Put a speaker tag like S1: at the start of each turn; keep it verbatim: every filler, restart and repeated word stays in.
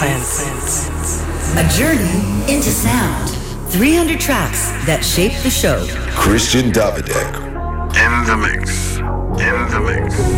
S1: Sense.
S2: A journey into sound. three hundred tracks that shape the show.
S3: Christian Davidek.
S4: In the mix. In the mix.